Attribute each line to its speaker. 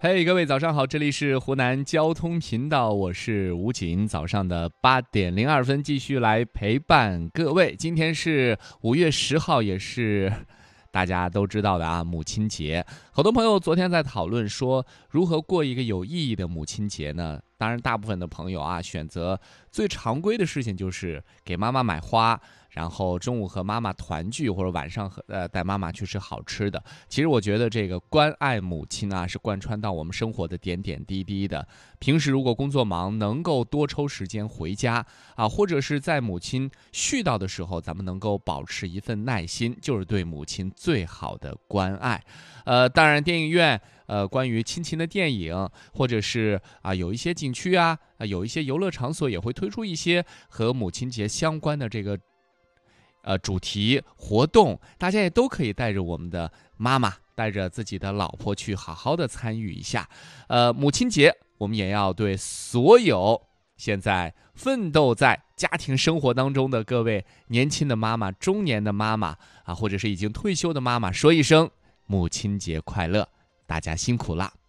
Speaker 1: 各位早上好，这里是湖南交通频道，我是吴锦，早上的8:02继续来陪伴各位。今天是5月10号，也是大家都知道的啊，母亲节。好多朋友昨天在讨论说，如何过一个有意义的母亲节呢？当然，大部分的朋友啊，选择最常规的事情就是给妈妈买花，然后中午和妈妈团聚，或者晚上带妈妈去吃好吃的。其实我觉得这个关爱母亲啊，是贯穿到我们生活的点点滴滴的。平时如果工作忙，能够多抽时间回家啊，或者是在母亲絮叨的时候，咱们能够保持一份耐心，就是对母亲最好的关爱。当然电影院关于亲情的电影，或者是有一些景区有一些游乐场所也会推出一些和母亲节相关的这个主题活动，大家也都可以带着我们的妈妈，带着自己的老婆去好好的参与一下。母亲节我们也要对所有现在奋斗在家庭生活当中的各位年轻的妈妈、中年的妈妈或者是已经退休的妈妈说一声母亲节快乐，大家辛苦了。